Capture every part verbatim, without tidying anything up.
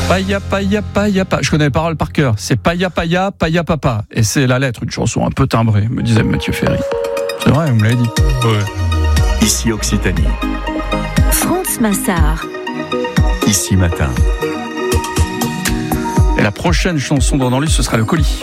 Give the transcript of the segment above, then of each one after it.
Paya, paya, paya, paya. Je connais les paroles par cœur. C'est paya, paya, paya, papa. Et c'est la lettre, une chanson un peu timbrée, me disait Mathieu Ferry. C'est vrai, vous me l'avez dit. Ouais. Ici Occitanie. France Massard. Ici Matin. Et la prochaine chanson d'Andalus, ce sera Le Colis.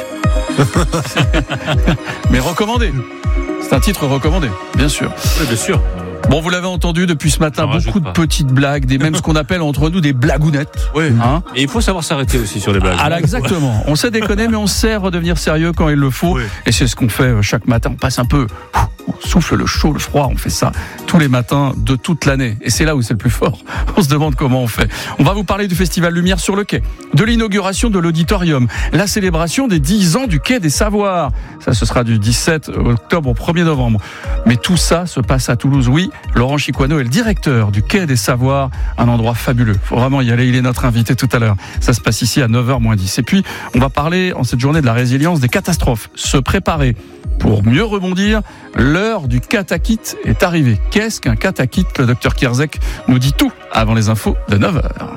Mais recommandé. C'est un titre recommandé, bien sûr. Oui, bien sûr. Bon, vous l'avez entendu depuis ce matin, beaucoup de petites blagues, des même ce qu'on appelle entre nous des blagounettes. Oui. Hein, et il faut savoir s'arrêter aussi sur les blagues. Ah là, exactement. On sait déconner, mais on sait redevenir sérieux quand il le faut. Oui. Et c'est ce qu'on fait chaque matin. On passe un peu, on souffle le chaud, le froid. On fait ça tous les matins de toute l'année. Et c'est là où c'est le plus fort. On se demande comment on fait. On va vous parler du Festival Lumière sur le Quai, de l'inauguration de l'auditorium, la célébration des dix ans du Quai des Savoirs. Ça, ce sera du dix-sept octobre au premier novembre. Mais tout ça se passe à Toulouse. Oui, Laurent Chicoineau est le directeur du Quai des Savoirs, un endroit fabuleux. Faut vraiment y aller, il est notre invité tout à l'heure. Ça se passe ici à neuf heures moins dix. Et puis, on va parler en cette journée de la résilience des catastrophes. Se préparer pour mieux rebondir. L'heure du katakit est arrivée. Qu'est-ce qu'un katakit ? Le docteur Kierzek nous dit tout avant les infos de neuf heures.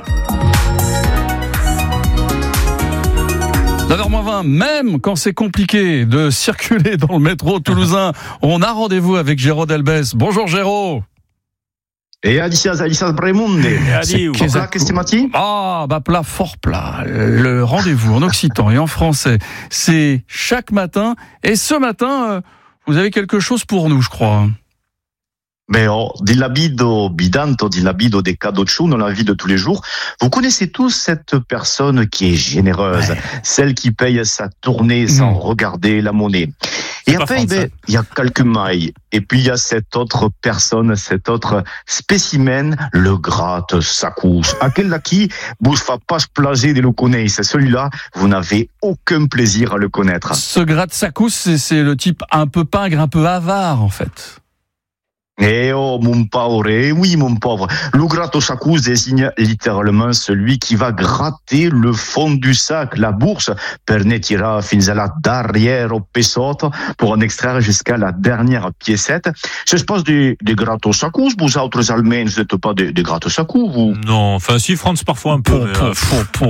neuf heures moins vingt, même quand c'est compliqué de circuler dans le métro toulousain, on a rendez-vous avec Géraud Delbès. Bonjour Géraud. Et Alicias, Alicias Bremunde. Qu'est-ce que c'est, Ah, bah plat, fort plat. Le rendez-vous en occitan et en français, c'est chaque matin. Et ce matin, vous avez quelque chose pour nous, je crois. Mais oh, di labido bidanto, di labido de cadocciu dans la vie de tous les jours. Vous connaissez tous cette personne qui est généreuse, ouais. Celle qui paye sa tournée sans mmh. regarder la monnaie. Et après, il ben, y a quelques mailles. Et puis, il y a cette autre personne, cet autre spécimen, le gratte-sacous. À quel qui vous ne fa pas plager de le connaître. C'est celui-là, vous n'avez aucun plaisir à le connaître. Ce gratte-sacous, c'est, c'est le type un peu pingre, un peu avare, en fait. Eh oh, mon pauvre, eh oui, mon pauvre. Le gratte-sacous désigne littéralement celui qui va gratter le fond du sac, la bourse, per ne tirar fins à la derrière au pesotto, pour en extraire jusqu'à la dernière piécette. Ça se passe des, des gratte-sacous, vous autres Allemands, vous n'êtes pas des, des gratte-sacous, vous? Non, enfin, si, France, parfois un peu. Pou, pou, pou,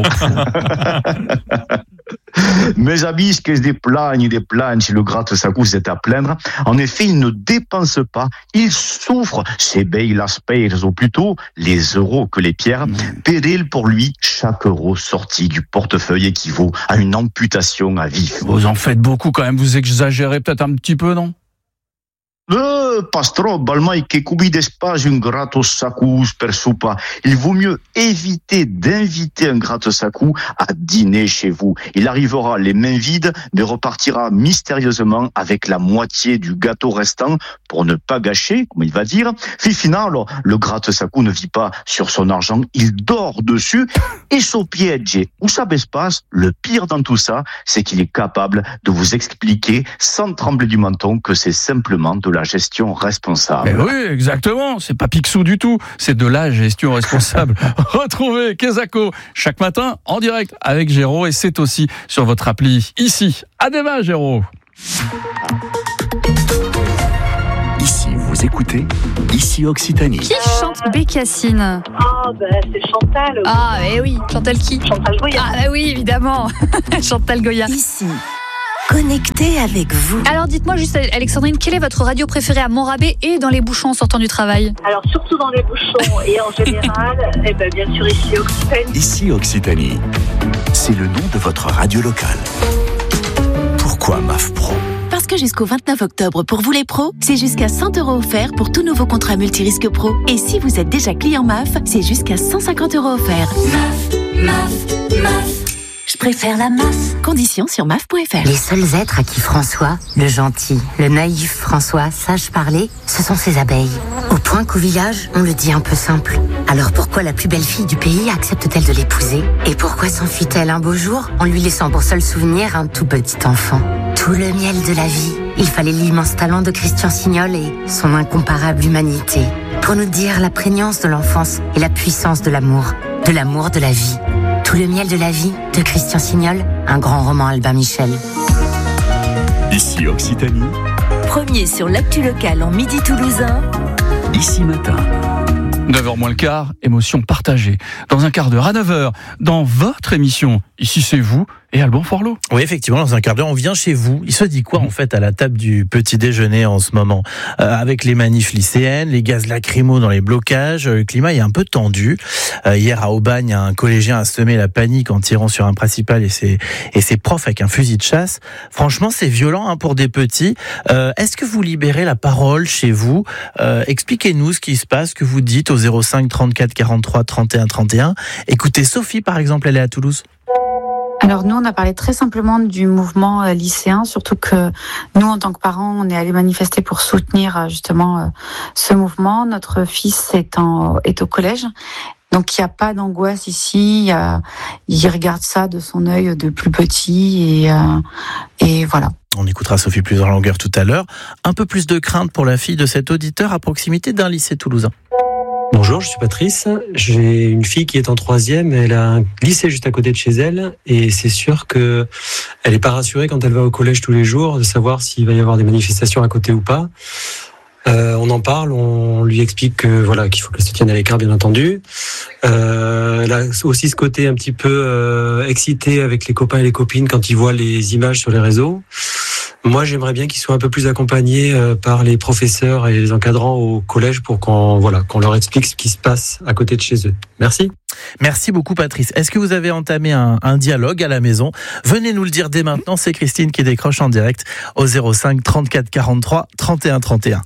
pou. Mes amis, ce que des plaignent, des plaignent, si le gratte-sacous est à plaindre. En effet, il ne dépense pas, il souffre. C'est belle las pierres, ou plutôt les euros que les pierres. Mmh. Péril pour lui, chaque euro sorti du portefeuille équivaut à une amputation à vif. Vous en faites beaucoup quand même, vous exagérez peut-être un petit peu, non? Euh, pastro, balmai che cubi d'espace un gratte-sacous per soupa. Il vaut mieux éviter d'inviter un gratte-sacous à dîner chez vous. Il arrivera les mains vides, mais repartira mystérieusement avec la moitié du gâteau restant pour ne pas gâcher, comme il va dire. Fifina, alors, le gratte-sacous ne vit pas sur son argent, il dort dessus. Et son piège, où ça passe, le pire dans tout ça, c'est qu'il est capable de vous expliquer sans trembler du menton que c'est simplement de la gestion responsable. Mais oui, exactement. C'est pas Picsou du tout. C'est de la gestion responsable. Retrouvez Kezako chaque matin en direct avec Géraud et c'est aussi sur votre appli ici. À demain, Géraud. Ici, vous écoutez Ici Occitanie. Qui chante Bécassine? Ah, ben c'est Chantal. Ah, eh oui. Chantal qui? Chantal Goya. Ah, bah oui, évidemment. Chantal Goya. Ici. Connecté avec vous. Alors dites-moi juste, Alexandrine, quelle est votre radio préférée à Montrabé et dans les bouchons en sortant du travail? Alors surtout dans les bouchons et en général, eh ben, bien sûr ici Occitanie. Ici Occitanie, c'est le nom de votre radio locale. Pourquoi M A F Pro? Parce que jusqu'au vingt-neuf octobre, pour vous les pros, c'est jusqu'à cent euros offerts pour tout nouveau contrat multirisque pro. Et si vous êtes déjà client M A F, c'est jusqu'à cent cinquante euros offerts. M A F, M A F, M A F. Je préfère la M A F. Conditions sur M A F point F R. Les seuls êtres à qui François, le gentil, le naïf François, sache parler, ce sont ses abeilles. Au point qu'au village, on le dit un peu simple. Alors pourquoi la plus belle fille du pays accepte-t-elle de l'épouser? Et pourquoi s'enfuit-elle un beau jour en lui laissant pour seul souvenir un tout petit enfant? Tout le miel de la vie. Il fallait l'immense talent de Christian Signol et son incomparable humanité pour nous dire la prégnance de l'enfance et la puissance de l'amour, de l'amour de la vie. Tout le miel de la vie de Christian Signol, un grand roman Albin Michel. Ici Occitanie. Premier sur l'actu locale en midi toulousain. Ici Matin. neuf heures moins le quart, émotion partagée. Dans un quart d'heure à neuf heures, dans votre émission, ici c'est vous et Alban Forlot. Oui, effectivement, dans un quart d'heure, on vient chez vous. Il se dit quoi, en fait, à la table du petit déjeuner en ce moment ? euh, Avec les manifs lycéennes, les gaz lacrymaux dans les blocages, le climat est un peu tendu. Euh, hier, à Aubagne, un collégien a semé la panique en tirant sur un principal et ses, et ses profs avec un fusil de chasse. Franchement, c'est violent hein, pour des petits. Euh, est-ce que vous libérez la parole chez vous ? euh, Expliquez-nous ce qui se passe, ce que vous dites au zéro cinq trente-quatre quarante-trois trente et un trente et un. Écoutez, Sophie, par exemple, elle est à Toulouse. Alors nous, on a parlé très simplement du mouvement euh, lycéen, surtout que nous, en tant que parents, on est allés manifester pour soutenir euh, justement euh, ce mouvement. Notre fils est, en, est au collège, donc il n'y a pas d'angoisse ici. Il, y a, il regarde ça de son œil de plus petit et, euh, et voilà. On écoutera Sophie plus en longueur tout à l'heure. Un peu plus de crainte pour la fille de cet auditeur à proximité d'un lycée toulousain. Bonjour, je suis Patrice. J'ai une fille qui est en troisième. Elle a un lycée juste à côté de chez elle. Et c'est sûr que elle n'est pas rassurée quand elle va au collège tous les jours de savoir s'il va y avoir des manifestations à côté ou pas. Euh, on en parle, on lui explique que voilà qu'il faut qu'elle se tienne à l'écart, bien entendu. Euh, elle a aussi ce côté un petit peu euh, excité avec les copains et les copines quand ils voient les images sur les réseaux. Moi, j'aimerais bien qu'ils soient un peu plus accompagnés euh, par les professeurs et les encadrants au collège pour qu'on voilà qu'on leur explique ce qui se passe à côté de chez eux. Merci. Merci beaucoup, Patrice. Est-ce que vous avez entamé un, un dialogue à la maison ? Venez nous le dire dès maintenant. C'est Christine qui décroche en direct au zéro cinq trente-quatre quarante-trois trente et un trente et un.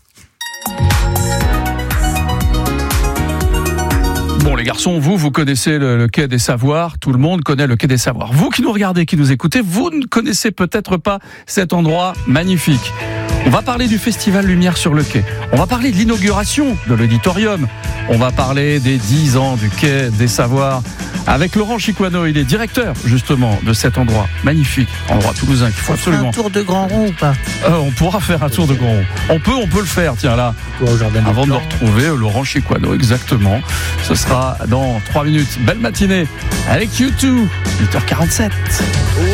Bon les garçons, vous, vous connaissez le, le Quai des Savoirs, tout le monde connaît le Quai des Savoirs. Vous qui nous regardez, qui nous écoutez, vous ne connaissez peut-être pas cet endroit magnifique. On va parler du festival Lumière sur le Quai. On va parler de l'inauguration de l'auditorium. On va parler des dix ans du Quai des Savoirs avec Laurent Chiquano. Il est directeur justement de cet endroit magnifique, endroit toulousain qu'il faut absolument. Un tour de Grand Rond ou pas ? euh, On pourra faire un tour de Grand Rond. On peut, on peut le faire. Tiens là, avant de retrouver Laurent Chiquano, exactement. Ce sera dans trois minutes. Belle matinée avec U deux, huit heures quarante-sept.